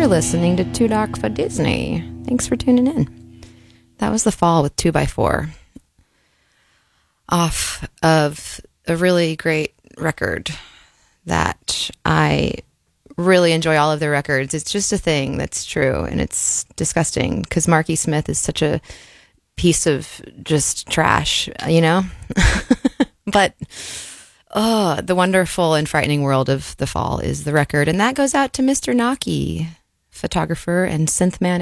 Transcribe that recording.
You're listening to Two Doc for Disney. Thanks for tuning in. That was The Fall with 2x4, off of a really great record that I really enjoy. All of their records. It's just a thing that's true, and it's disgusting because Marky Smith is such a piece of just trash, you know? But the wonderful and frightening world of The Fall is the record, and that goes out to Mr. Naki, photographer and synth man